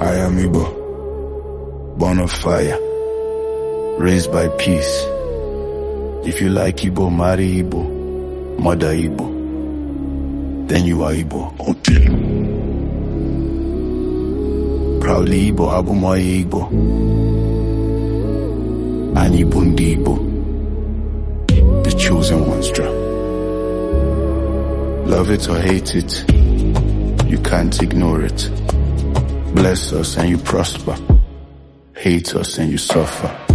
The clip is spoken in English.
I am Igbo, born of fire, raised by peace. If you like Igbo, marry Igbo, mother Igbo, then you are Igbo. Okay. Proudly Igbo, Abumoye Igbo, and Ibundi Igbo, the chosen ones draw. Love it or hate it, you can't ignore it. Bless us and you prosper, hate us and you suffer.